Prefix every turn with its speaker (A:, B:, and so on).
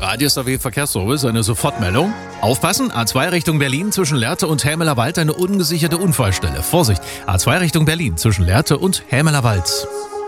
A: Radio SAW Verkehrsservice, eine Sofortmeldung. Aufpassen, A2 Richtung Berlin zwischen Lehrte und Hämeler Wald eine ungesicherte Unfallstelle. Vorsicht, A2 Richtung Berlin zwischen Lehrte und Hämeler Wald.